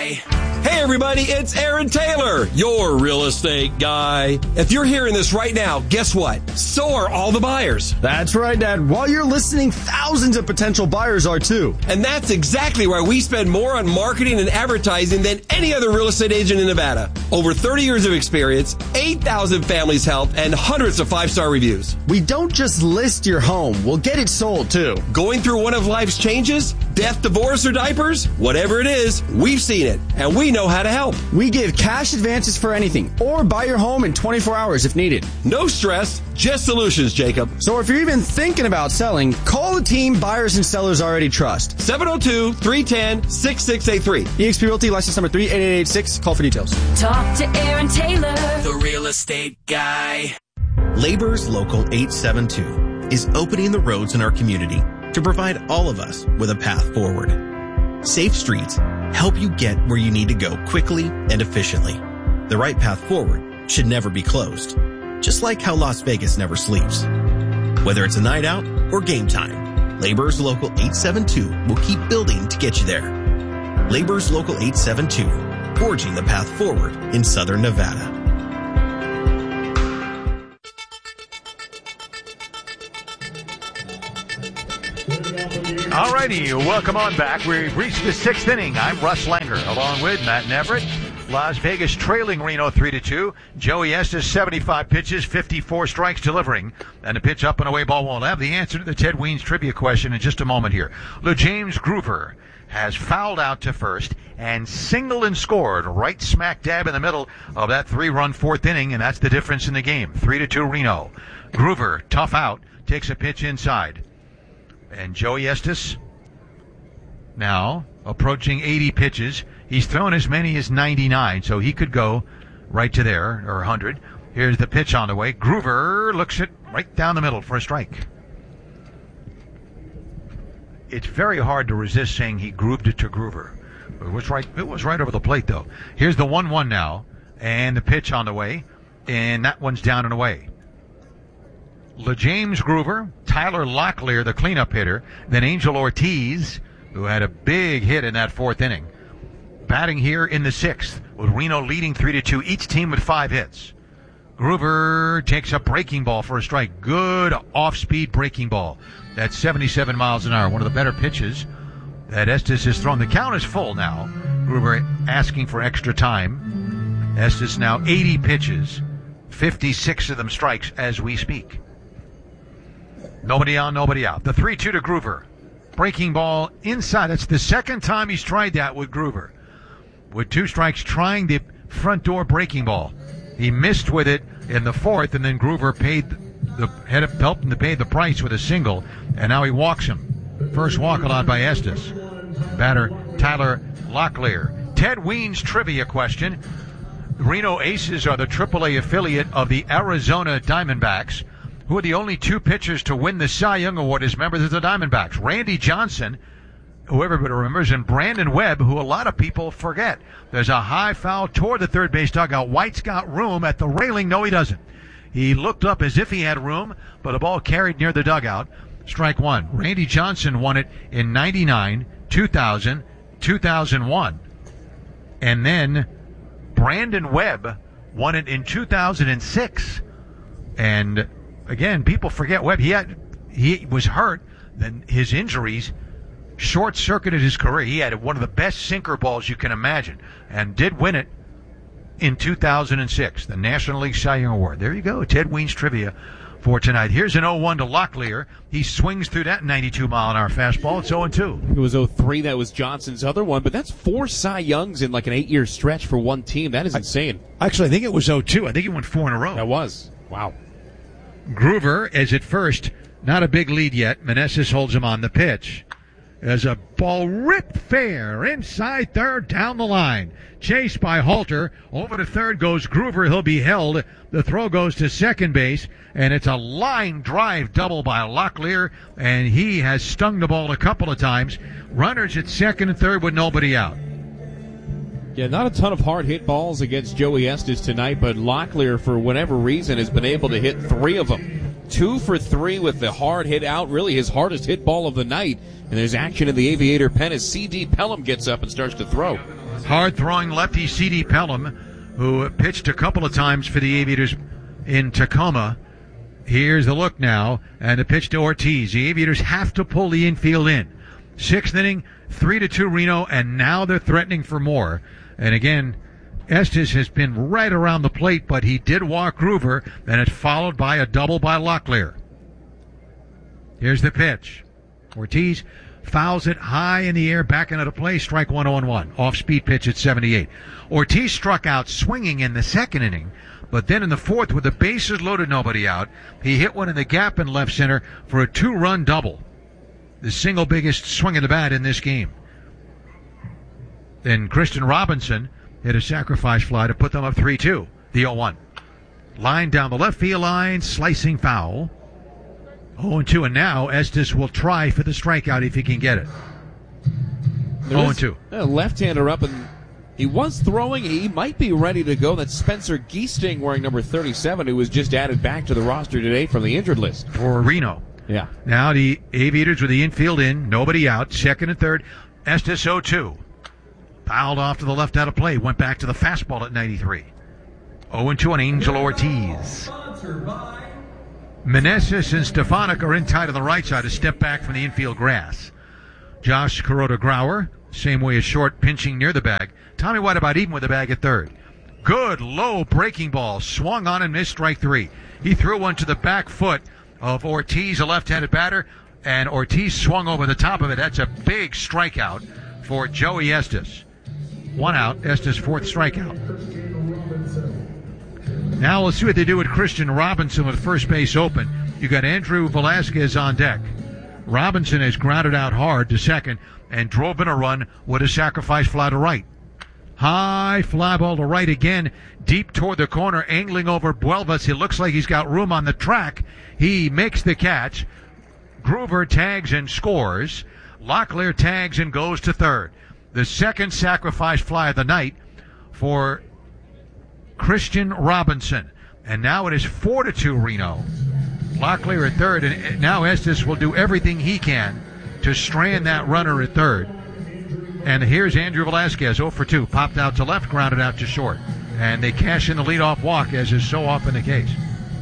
guy. Hey everybody, it's Aaron Taylor, your real estate guy. If you're hearing this right now, guess what? So are all the buyers. That's right, Dad. While you're listening, thousands of potential buyers are too. And that's exactly why we spend more on marketing and advertising than any other real estate agent in Nevada. Over 30 years of experience, 8,000 families helped, and hundreds of 5-star reviews. We don't just list your home, we'll get it sold too. Going through one of life's changes? Death, divorce, or diapers? Whatever it is, we've seen it, and we know how to help. We give cash advances for anything, or buy your home in 24 hours if needed. No stress, just solutions, Jacob. So if you're even thinking about selling, call the team buyers and sellers already trust. 702-310-6683. eXp Realty, license number 38886. Call for details. Talk to Aaron Taylor, the real estate guy. Labor's Local 872 is opening the roads in our community to provide all of us with a path forward. Safe streets help you get where you need to go quickly and efficiently. The right path forward should never be closed, just like how Las Vegas never sleeps. Whether it's a night out or game time, Labor's Local 872 will keep building to get you there. Labor's Local 872, forging the path forward in Southern Nevada. All righty, welcome on back. We've reached the 6th inning. I'm Russ Langer, along with Matt Neverett. Las Vegas trailing Reno 3-2. Joey Estes, 75 pitches, 54 strikes delivering. And a pitch up and away ball. We'll have the answer to the Ted Weens trivia question in just a moment here. LeJames Groover has fouled out to first and singled and scored right smack dab in the middle of that 3-run 4th inning, and that's the difference in the game. 3-2 Reno. Groover, tough out, takes a pitch inside. And Joey Estes now approaching 80 pitches. He's thrown as many as 99, so he could go right to there, or 100. Here's the pitch on the way. Groover looks it right down the middle for a strike. It's very hard to resist saying he grooved it to Groover. It was right over the plate, though. Here's the 1-1 now, and the pitch on the way, and that one's down and away. LeJames Groover, Tyler Locklear, the cleanup hitter, then Angel Ortiz, who had a big hit in that 4th inning. Batting here in the 6th, with Reno leading 3-2, each team with 5 hits. Groover takes a breaking ball for a strike. Good off-speed breaking ball. That's 77 miles an hour, one of the better pitches that Estes has thrown. The count is full now. Groover asking for extra time. Estes now 80 pitches, 56 of them strikes as we speak. Nobody on, nobody out. The 3-2 to Groover. Breaking ball inside. That's the second time he's tried that with Groover. With 2 strikes trying the front door breaking ball. He missed with it in the 4th, and then Groover helped him to pay the price with a single, and now he walks him. First walk allowed by Estes. Batter Tyler Locklear. Ted Weens trivia question. Reno Aces are the AAA affiliate of the Arizona Diamondbacks, who are the only 2 pitchers to win the Cy Young Award as members of the Diamondbacks. Randy Johnson, who everybody remembers, and Brandon Webb, who a lot of people forget. There's a high foul toward the third base dugout. White's got room at the railing. No, he doesn't. He looked up as if he had room, but a ball carried near the dugout. Strike 1. Randy Johnson won it in 99, 2000, 2001. And then Brandon Webb won it in 2006. And again, people forget Webb. He was hurt. Then his injuries short-circuited his career. He had one of the best sinker balls you can imagine, and did win it in 2006, the National League Cy Young Award. There you go, Ted Weens trivia for tonight. Here's an 0-1 to Locklear. He swings through that 92-mile-an-hour fastball. It's 0-2. It was 0-3. That was Johnson's other one, but that's 4 Cy Youngs in like an 8-year stretch for one team. That is insane. Actually, I think it was 0-2. I think he won 4 in a row. That was. Wow. Groover is at first. Not a big lead yet. Meneses holds him on the pitch. There's a ball ripped fair inside third down the line. Chased by Halter. Over to third goes Groover. He'll be held. The throw goes to second base, and it's a line drive double by Locklear, and he has stung the ball a couple of times. Runners at second and third with nobody out. Yeah, not a ton of hard hit balls against Joey Estes tonight, but Locklear, for whatever reason, has been able to hit 3 of them. 2 for 3 with the hard hit out, really his hardest hit ball of the night. And there's action in the Aviator pen as C.D. Pelham gets up and starts to throw. Hard-throwing lefty C.D. Pelham, who pitched a couple of times for the Aviators in Tacoma. Here's the look now, and the pitch to Ortiz. The Aviators have to pull the infield in. 6th inning, 3-2 Reno, and now they're threatening for more. And again, Estes has been right around the plate, but he did walk Groover, and it's followed by a double by Locklear. Here's the pitch. Ortiz fouls it high in the air, back into play, strike 1-0-1. Off-speed pitch at 78. Ortiz struck out swinging in the 2nd inning, but then in the 4th, with the bases loaded, nobody out, he hit one in the gap in left center for a 2-run double. The single biggest swing of the bat in this game. Then Christian Robinson hit a sacrifice fly to put them up 3-2, the 0-1. Line down the left field line, slicing foul. 0-2, and now Estes will try for the strikeout if he can get it. 0-2. A left-hander up, and he was throwing. He might be ready to go. That's Spencer Giesting wearing number 37, who was just added back to the roster today from the injured list. For Reno. Yeah. Now the Aviators with the infield in, nobody out, 2nd and 3rd. Estes 0-2. Fouled off to the left out of play, went back to the fastball at 93. 0-2 on Angel Ortiz. Meneses and Stefanik are in tight to the right side, a step back from the infield grass. Josh Kuroda-Grauer, same way as Short, pinching near the bag. Tommy White about even with the bag at 3rd. Good low breaking ball, swung on and missed, strike 3. He threw one to the back foot of Ortiz, a left-handed batter, and Ortiz swung over the top of it. That's a big strikeout for Joey Estes. 1 out, Estes' 4th strikeout. Now let's see what they do with Christian Robinson with first base open. You got Andrew Velasquez on deck. Robinson has grounded out hard to 2nd and drove in a run with a sacrifice fly to right. High fly ball to right again, deep toward the corner, angling over Buelvas. It looks like he's got room on the track. He makes the catch. Groover tags and scores. Locklear tags and goes to 3rd. The 2nd sacrifice fly of the night for Christian Robinson. And now it is 4-2 Reno. Locklear at 3rd, and now Estes will do everything he can to strand that runner at 3rd. And here's Andrew Velasquez, 0-2, popped out to left, grounded out to short. And they cash in the leadoff walk, as is so often the case.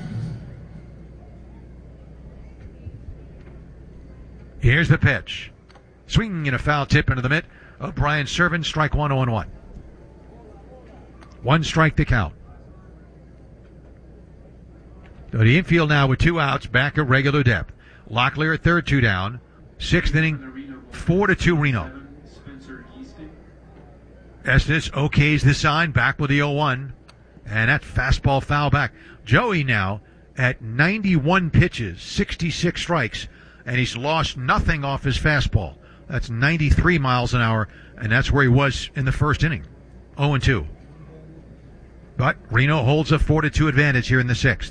Here's the pitch. Swinging in a foul tip into the mitt of Brian Servin, strike 1, 0-1. 1 strike to count. So the infield now with 2 outs, back at regular depth. Locklear at 3rd, 2 down. 6th inning, 4-2 Reno. Estes okays the sign, back with the 0-1. And that fastball foul back. Joey now at 91 pitches, 66 strikes, and he's lost nothing off his fastball. That's 93 miles an hour, and that's where he was in the 1st inning. 0-2. But Reno holds a 4-2 advantage here in the 6th.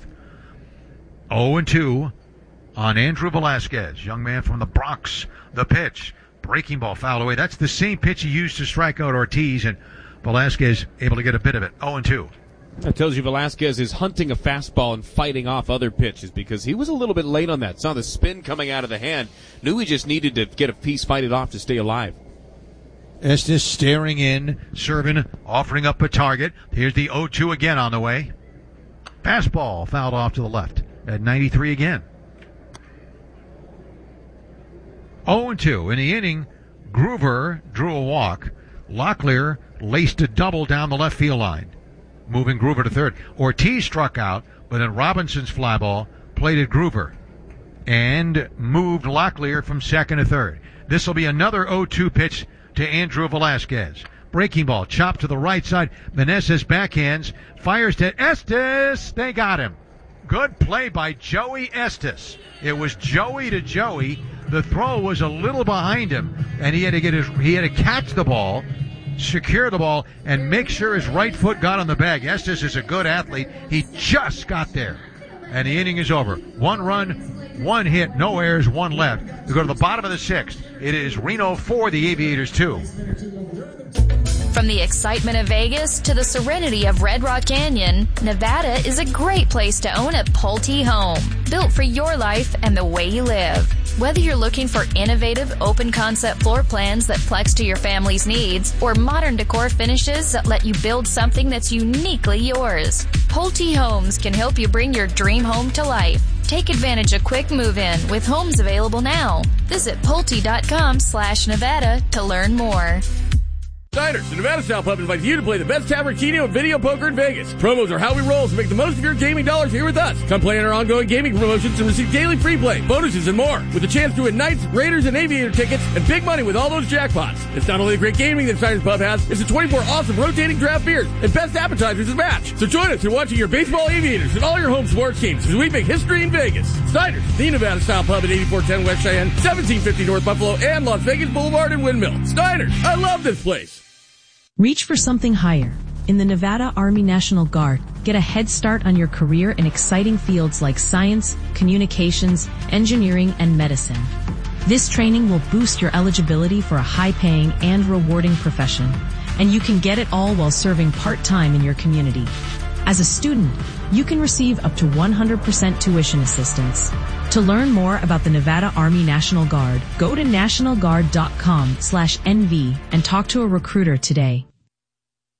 0-2 on Andrew Velasquez, young man from the Bronx. The pitch, breaking ball, fouled away. That's the same pitch he used to strike out Ortiz, and Velasquez able to get a bit of it. 0-2. That tells you Velasquez is hunting a fastball and fighting off other pitches because he was a little bit late on that. Saw the spin coming out of the hand. Knew he just needed to get a piece, fight it off to stay alive. Estes staring in. Servin offering up a target. Here's the 0-2 again on the way. Fastball fouled off to the left at 93 again. 0-2 in the inning. Groover drew a walk. Locklear laced a double down the left field line, moving Groover to 3rd. Ortiz struck out, but then Robinson's fly ball plated Groover and moved Locklear from 2nd to 3rd. This will be another 0-2 pitch to Andrew Velasquez. Breaking ball, chopped to the right side. Meneses backhands, fires to Estes. They got him. Good play by Joey Estes. It was Joey to Joey. The throw was a little behind him, and he had to catch the ball, secure the ball, and make sure his right foot got on the bag. Estes is a good athlete. He just got there, and the inning is over. 1 run, 1 hit, no errors, 1 left. We go to the bottom of the 6th. It is Reno 4, the Aviators 2. From the excitement of Vegas to the serenity of Red Rock Canyon, Nevada is a great place to own a Pulte home, built for your life and the way you live. Whether you're looking for innovative, open-concept floor plans that flex to your family's needs, or modern decor finishes that let you build something that's uniquely yours, Pulte Homes can help you bring your dream home to life. Take advantage of quick move-in with homes available now. Visit Pulte.com/Nevada to learn more. Snyder's, the Nevada Style Pub, invites you to play the best tavern, keno, and video poker in Vegas. Promos are how we roll, so make the most of your gaming dollars here with us. Come play in our ongoing gaming promotions and receive daily free play, bonuses, and more. With a chance to win Knights, Raiders, and Aviator tickets, and big money with all those jackpots. It's not only the great gaming that Snyder's Pub has, it's the 24 awesome rotating draft beers and best appetizers as match. So join us in watching your baseball, Aviators, and all your home sports games as we make history in Vegas. Snyder's, the Nevada Style Pub at 8410 West Cheyenne, 1750 North Buffalo, and Las Vegas Boulevard and Windmill. Snyder's, I love this place. Reach for something higher. In the Nevada Army National Guard, get a head start on your career in exciting fields like science, communications, engineering, and medicine. This training will boost your eligibility for a high-paying and rewarding profession, and you can get it all while serving part-time in your community. As a student, you can receive up to 100% tuition assistance. To learn more about the Nevada Army National Guard, go to nationalguard.com/NV and talk to a recruiter today.